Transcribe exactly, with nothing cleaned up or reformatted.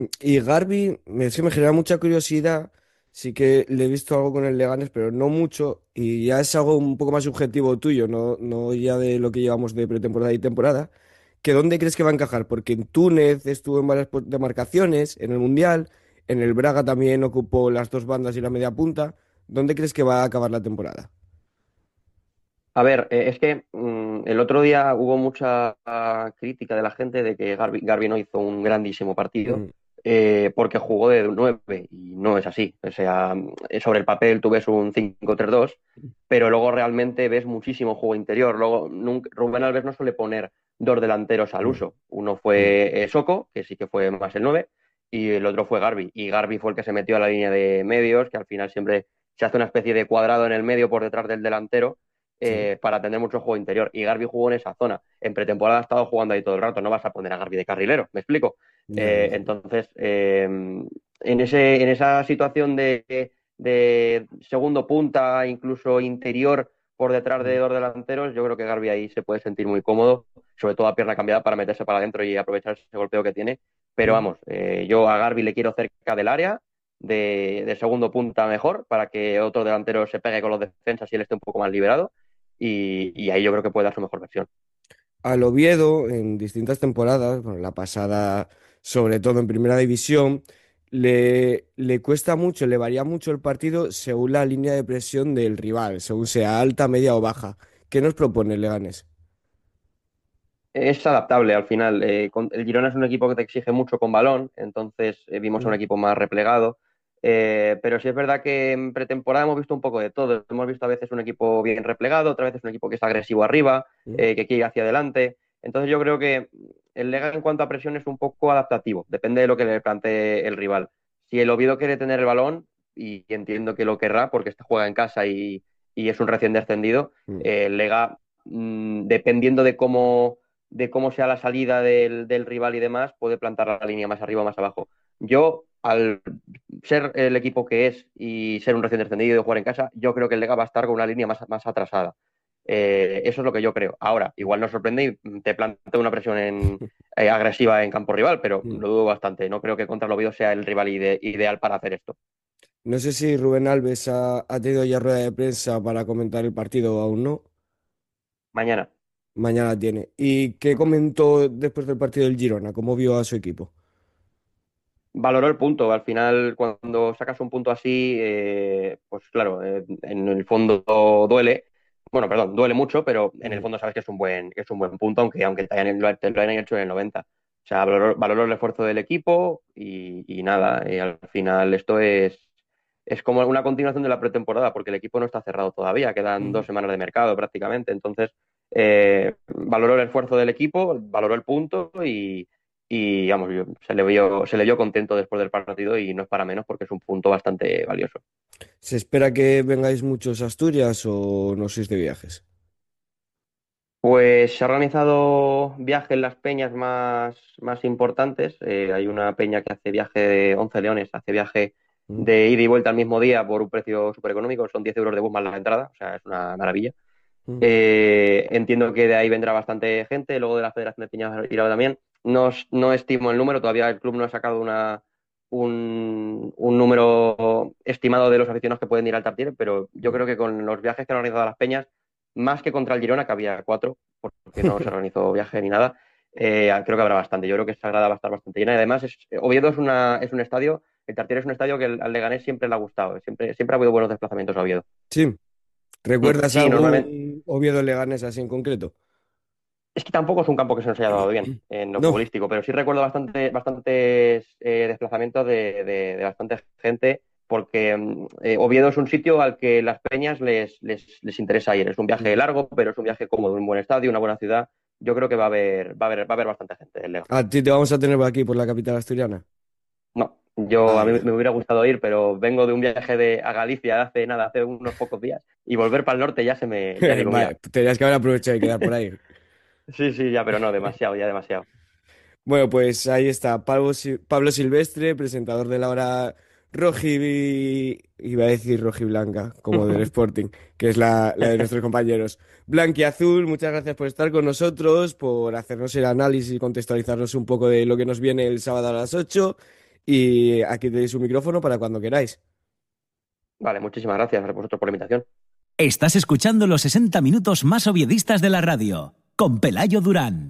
Y Garbi, me, es que me genera mucha curiosidad. Sí que le he visto algo con el Leganés, pero no mucho. Y ya es algo un poco más subjetivo tuyo, no, no ya de lo que llevamos de pretemporada y temporada. ¿Que dónde crees que va a encajar? Porque en Túnez estuvo en varias po- demarcaciones, en el Mundial, en el Braga también ocupó las dos bandas y la media punta. ¿Dónde crees que va a acabar la temporada? A ver, eh, es que mm, el otro día hubo mucha ah, crítica de la gente de que Garbi, Garbi no hizo un grandísimo partido Mm, eh, porque jugó de nueve y no es así. O sea, mm, sobre el papel tú ves un cinco tres dos, pero luego realmente ves muchísimo juego interior. Luego nunca- Rubén Alves no suele poner dos delanteros al mm, uso. Uno mm, fue eh, Soko, que sí que fue más el nueve, y el otro fue Garbi. Y Garbi fue el que se metió a la línea de medios, que al final siempre se hace una especie de cuadrado en el medio por detrás del delantero sí, eh, para tener mucho juego interior. Y Garbi jugó en esa zona. En pretemporada ha estado jugando ahí todo el rato. No vas a poner a Garbi de carrilero, ¿me explico? ya, Eh, ya. entonces, eh, en, ese, en esa situación de, de segundo punta, incluso interior por detrás de Mm, dos delanteros, yo creo que Garbi ahí se puede sentir muy cómodo, sobre todo a pierna cambiada para meterse para adentro y aprovechar ese golpeo que tiene. Pero mm. vamos, eh, yo a Garbi le quiero cerca del área, de, de segundo punta mejor, para que otro delantero se pegue con los defensas y él esté un poco más liberado y, y ahí yo creo que puede dar su mejor versión. Al Oviedo, en distintas temporadas, bueno, la pasada, sobre todo en Primera División, le, le cuesta mucho, le varía mucho el partido según la línea de presión del rival, según sea alta, media o baja. ¿Qué nos propone el Leganés? Es adaptable al final. Eh, con- el Girona es un equipo que te exige mucho con balón, entonces eh, vimos a un Mm, equipo más replegado. Eh, pero sí es verdad que en pretemporada hemos visto un poco de todo. Hemos visto a veces un equipo bien replegado, otras veces un equipo que es agresivo arriba, mm, eh, que quiere ir hacia adelante. Entonces yo creo que el Lega en cuanto a presión es un poco adaptativo, depende de lo que le plantee el rival. Si el Oviedo quiere tener el balón, y entiendo que lo querrá porque este juega en casa y, y es un recién descendido, mm. eh, el Lega, mm, dependiendo de cómo de cómo sea la salida del, del rival y demás, puede plantar la línea más arriba o más abajo. Yo, al ser el equipo que es y ser un recién descendido y jugar en casa, yo creo que el Lega va a estar con una línea más, más atrasada. Eh, eso es lo que yo creo. Ahora, igual nos sorprende y te plantea una presión en, eh, agresiva en campo rival, pero Mm. lo dudo bastante. No creo que contra el Oviedo sea el rival ide ideal para hacer esto. No sé si Rubén Alves ha, ha tenido ya rueda de prensa para comentar el partido o aún no. Mañana. Mañana tiene. ¿Y qué Ujú. comentó después del partido del Girona? ¿Cómo vio a su equipo? Valoró el punto. Al final, cuando sacas un punto así, eh, pues claro, eh, en el fondo duele. Bueno, perdón, duele mucho, pero en el Mm. fondo sabes que es un buen, que es un buen punto, aunque, aunque te hayan, lo, te lo hayan hecho en el noventa. O sea, valoró, valoró el esfuerzo del equipo y, y nada, y al final esto es, es como una continuación de la pretemporada, porque el equipo no está cerrado todavía, quedan Mm. dos semanas de mercado prácticamente. Entonces, eh, valoró el esfuerzo del equipo, valoró el punto y y vamos, yo- se le vio, se le vio contento después del partido y no es para menos porque es un punto bastante valioso. ¿Se espera que vengáis muchos a Asturias o no sois de viajes? Pues se ha organizado viaje en las peñas más, más importantes. Eh, hay una peña que hace viaje de once Leones, hace viaje Mm, de ida y vuelta al mismo día por un precio súper económico, son diez euros de bus más la entrada, o sea, es una maravilla. mm, Eh, entiendo que de ahí vendrá bastante gente, luego de la Federación de Peñas irá también. No, es- no estimo el número, todavía el club no ha sacado una, un, un número estimado de los aficionados que pueden ir al Tartiere, pero yo mm. creo que con los viajes que han organizado las Peñas, más que contra el Girona, que había cuatro, porque no se organizó viaje ni nada, eh, creo que habrá bastante. Yo creo que esa grada va a estar bastante llena y además es, Oviedo es, una, es un estadio, el Tartiere es un estadio que al Leganés siempre le ha gustado, siempre, siempre ha habido buenos desplazamientos a Oviedo. Sí, Mm, ¿recuerdas Sí, normalmente. algún Oviedo Leganés así en concreto? Es que tampoco es un campo que se nos haya dado bien en lo No. futbolístico, pero sí recuerdo bastante, bastantes eh, desplazamientos de, de- de bastante gente, porque mm, eh, Oviedo es un sitio al que las peñas les, les, les interesa ir. Es un viaje Mm. largo, pero es un viaje cómodo, un buen estadio, una buena ciudad. Yo creo que va a haber, va a haber, va a haber bastante gente en Lega. A ti te vamos a tener por aquí, por la capital asturiana. No, yo a mí Vaya. me hubiera gustado ir, pero vengo de un viaje de, a Galicia hace nada, hace unos pocos días, y volver para el norte ya se me, ya digo, Vaya, mira, tenías que haber aprovechado y quedar por ahí. sí, sí, ya, pero no, demasiado, ya demasiado. Bueno, pues ahí está Pablo, Sil- Pablo Silvestre, presentador de la hora roji... Iba a decir rojiblanca, como del Sporting, que es la, la de nuestros compañeros. Blanquiazul, muchas gracias por estar con nosotros, por hacernos el análisis y contextualizarnos un poco de lo que nos viene el sábado a las ocho. Y aquí tenéis un micrófono para cuando queráis. Vale, muchísimas gracias a vosotros por la invitación. Estás escuchando los sesenta minutos más oviedistas de la radio, con Pelayo Durán.